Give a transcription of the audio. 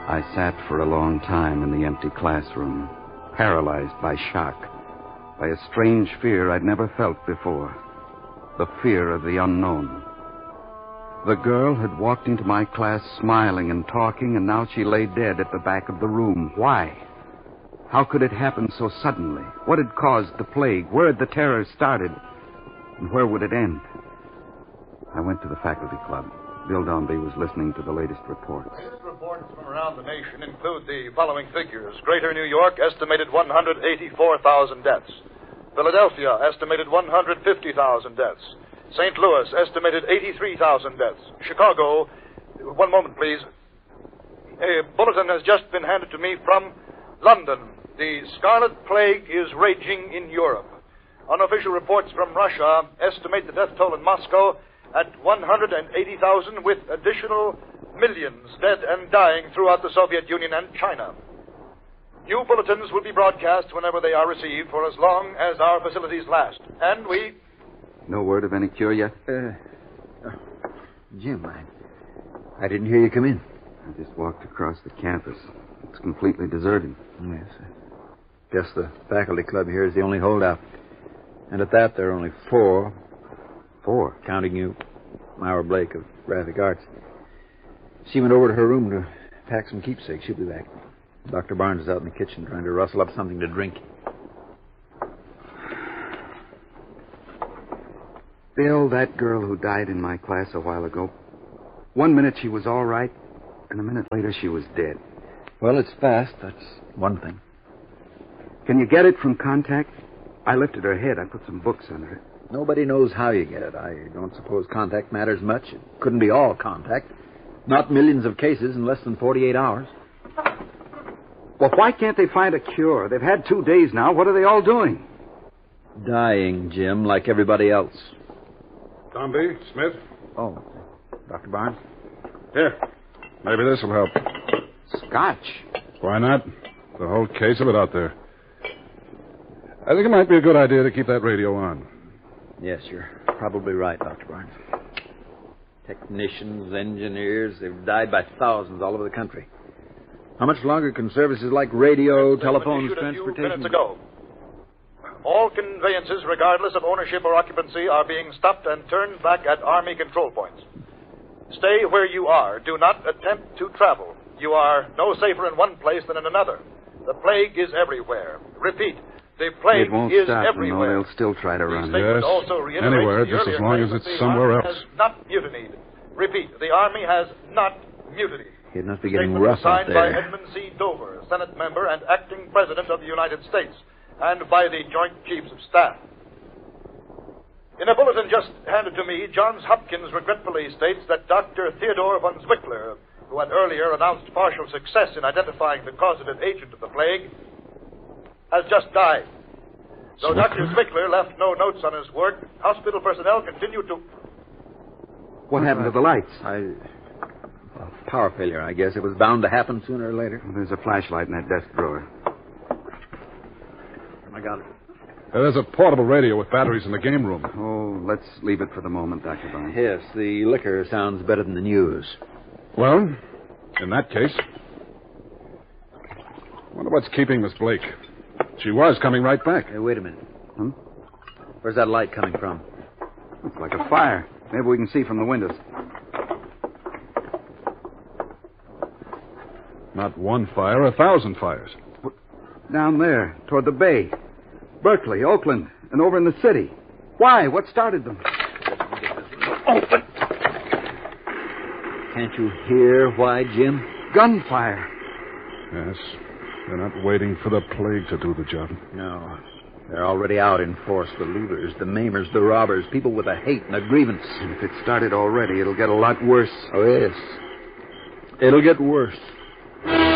I sat for a long time in the empty classroom, paralyzed by shock, by a strange fear I'd never felt before. The fear of the unknown. The girl had walked into my class smiling and talking, and now she lay dead at the back of the room. Why? How could it happen so suddenly? What had caused the plague? Where had the terror started? And where would it end? I went to the faculty club. Bill Dombey was listening to the latest reports. Latest reports from around the nation include the following figures. Greater New York, estimated 184,000 deaths. Philadelphia, estimated 150,000 deaths. St. Louis, estimated 83,000 deaths. Chicago, one moment, please. A bulletin has just been handed to me from London. The Scarlet Plague is raging in Europe. Unofficial reports from Russia estimate the death toll in Moscow at 180,000, with additional millions dead and dying throughout the Soviet Union and China. New bulletins will be broadcast whenever they are received for as long as our facilities last. And we... No word of any cure yet? Jim, I didn't hear you come in. I just walked across the campus. It's completely deserted. Yes, I guess the faculty club here is the only holdout. And at that, there are only 4. 4? Counting you, Myra Blake of Graphic Arts. She went over to her room to pack some keepsakes. She'll be back. Dr. Barnes is out in the kitchen trying to rustle up something to drink. Bill, that girl who died in my class a while ago, 1 minute she was all right, and a minute later she was dead. Well, it's fast. That's one thing. Can you get it from contact? I lifted her head. I put some books under it. Nobody knows how you get it. I don't suppose contact matters much. It couldn't be all contact. Not millions of cases in less than 48 hours. Well, why can't they find a cure? They've had 2 days now. What are they all doing? Dying, Jim, like everybody else. Dombey, Smith. Oh, Dr. Barnes? Here. Maybe this will help. Scotch. Why not? The whole case of it out there. I think it might be a good idea to keep that radio on. Yes, you're probably right, Dr. Barnes. Technicians, engineers, they've died by thousands all over the country. How much longer can services like radio, telephones, transportation... A few minutes ago. All conveyances, regardless of ownership or occupancy, are being stopped and turned back at Army control points. Stay where you are. Do not attempt to travel. You are no safer in one place than in another. The plague is everywhere. Repeat, the plague it won't is stop, everywhere. No, they'll still try to run. Yes, anywhere, just as long as it's somewhere else. Has not mutinied. Repeat, the Army has not mutinied. He'd not be getting Statement rough out signed by there. Edmund C. Dover, Senate member and acting President of the United States, and by the Joint Chiefs of Staff. In a bulletin just handed to me, Johns Hopkins regretfully states that Dr. Theodore von Zwickler, who had earlier announced partial success in identifying the causative agent of the plague, has just died. Though Dr. Zwickler left no notes on his work, hospital personnel continue to... What happened to the lights? Power failure, I guess. It was bound to happen sooner or later. There's a flashlight in that desk drawer. I got it. There's a portable radio with batteries in the game room. Oh, let's leave it for the moment, Dr. Barnes. Yes, the liquor sounds better than the news. Well, in that case... wonder what's keeping Miss Blake. She was coming right back. Hey, wait a minute. Where's that light coming from? It's like a fire. Maybe we can see from the windows. Not one fire, 1,000 fires. Down there, toward the bay. Berkeley, Oakland, and over in the city. Why? What started them? Open! Can't you hear why, Jim? Gunfire. Yes. They're not waiting for the plague to do the job. No. They're already out in force. The looters, the maimers, the robbers, people with a hate and a grievance. And if it started already, it'll get a lot worse. Oh, yes. It'll get worse.